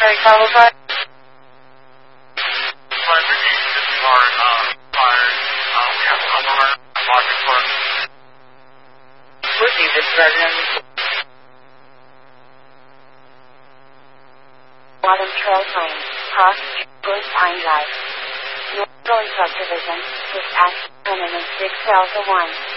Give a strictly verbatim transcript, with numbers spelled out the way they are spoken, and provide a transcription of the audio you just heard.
military travel drive. Fire brigade, this is our uh, fire. Uh, we have a homeowner, logic for us. Receive this resident. Bottom Trail Lane, cross Bruce Pine Drive. North Village Subdivision, dispatch, six Delta one.